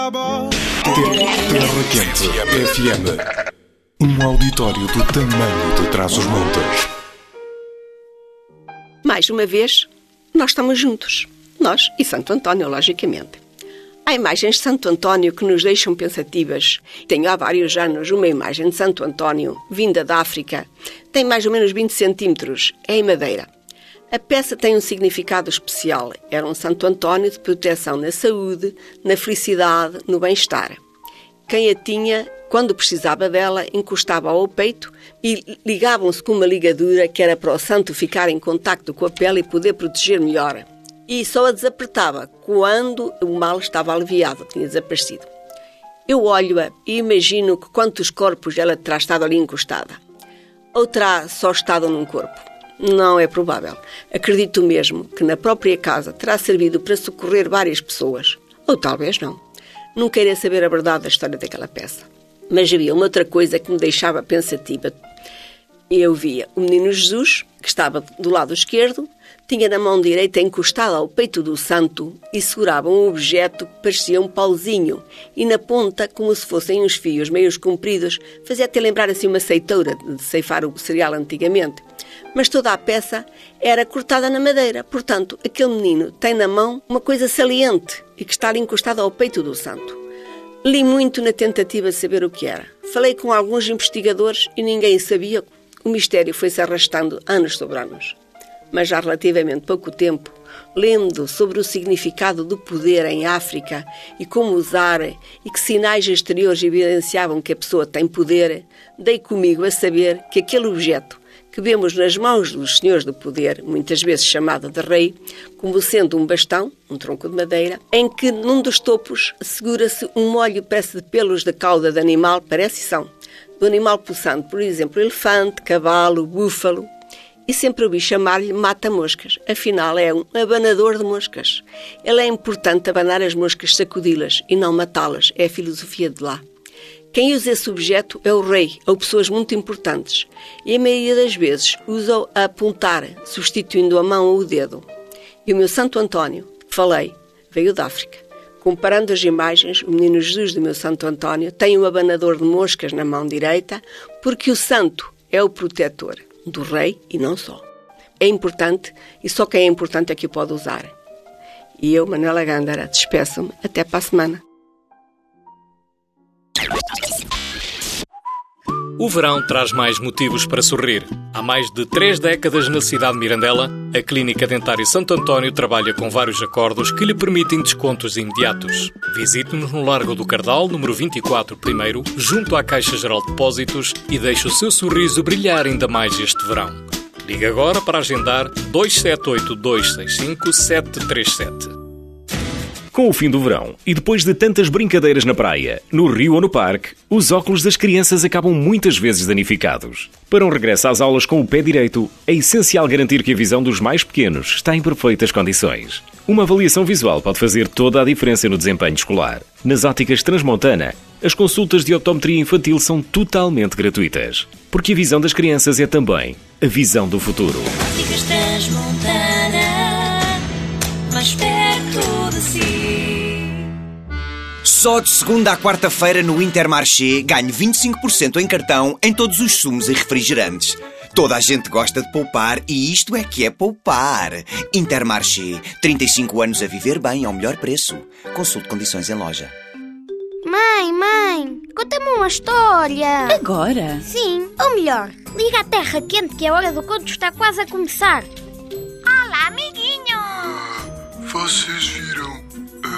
Terra Quente FM. Um auditório do tamanho de Trás-os-Montes. Mais uma vez, nós estamos juntos. Nós e Santo António, logicamente. Há imagens de Santo António que nos deixam pensativas. Tenho há vários anos uma imagem de Santo António, vinda da África. Tem mais ou menos 20 centímetros. É em madeira. A peça tem um significado especial. Era um Santo António de proteção na saúde, na felicidade, no bem-estar. Quem a tinha, quando precisava dela, encostava ao peito e ligavam-se com uma ligadura que era para o santo ficar em contacto com a pele e poder proteger melhor. E só a desapertava quando o mal estava aliviado, tinha desaparecido. Eu olho-a e imagino que quantos corpos ela terá estado ali encostada. Ou terá só estado num corpo? Não é provável. Acredito mesmo que na própria casa terá servido para socorrer várias pessoas. Ou talvez não. Não queria saber a verdade da história daquela peça. Mas havia uma outra coisa que me deixava pensativa. Eu via o menino Jesus, que estava do lado esquerdo, tinha na mão direita encostada ao peito do santo e segurava um objeto que parecia um pauzinho e na ponta, como se fossem uns fios meios compridos, fazia até lembrar assim uma ceiteira de ceifar o cereal antigamente. Mas toda a peça era cortada na madeira, portanto, aquele menino tem na mão uma coisa saliente e que está ali encostada ao peito do santo. Li muito na tentativa de saber o que era. Falei com alguns investigadores e ninguém sabia. O mistério foi-se arrastando anos sobre anos. Mas já há relativamente pouco tempo, lendo sobre o significado do poder em África e como usar e que sinais exteriores evidenciavam que a pessoa tem poder, dei comigo a saber que aquele objeto que vemos nas mãos dos senhores do poder, muitas vezes chamado de rei, como sendo um bastão, um tronco de madeira, em que num dos topos segura-se um molho parece de pelos da cauda de animal, parece e são, do animal possante, por exemplo, elefante, cavalo, búfalo. E sempre ouvi chamar-lhe mata-moscas. Afinal, é um abanador de moscas. Ele é importante abanar as moscas, sacudi-las e não matá-las. É a filosofia de lá. Quem usa esse objeto é o rei ou pessoas muito importantes. E a maioria das vezes usa-o a apontar, substituindo a mão ou o dedo. E o meu Santo António, que falei, veio da África. Comparando as imagens, o menino Jesus do meu Santo António tem um abanador de moscas na mão direita porque o santo é o protetor do rei e não só. É importante e só quem é importante é que o pode usar. E eu, Manuela Gândara, despeço-me até para a semana. O verão traz mais motivos para sorrir. Há mais de 3 décadas na cidade de Mirandela, a Clínica Dentária Santo António trabalha com vários acordos que lhe permitem descontos imediatos. Visite-nos no Largo do Cardal, número 24, primeiro, junto à Caixa Geral de Depósitos e deixe o seu sorriso brilhar ainda mais este verão. Ligue agora para agendar 278-265-737. Com o fim do verão e depois de tantas brincadeiras na praia, no rio ou no parque, os óculos das crianças acabam muitas vezes danificados. Para um regresso às aulas com o pé direito, é essencial garantir que a visão dos mais pequenos está em perfeitas condições. Uma avaliação visual pode fazer toda a diferença no desempenho escolar. Nas óticas Transmontana, as consultas de optometria infantil são totalmente gratuitas. Porque a visão das crianças é também a visão do futuro. Óticas Transmontana, mais perto de si. Só de segunda à quarta-feira no Intermarché ganho 25% em cartão em todos os sumos e refrigerantes. Toda a gente gosta de poupar e isto é que é poupar. Intermarché, 35 anos a viver bem ao melhor preço. Consulte condições em loja. Mãe, conta-me uma história. Agora? Sim, ou melhor, liga à Terra Quente que a hora do conto está quase a começar. Olá, amiguinho! Vocês viram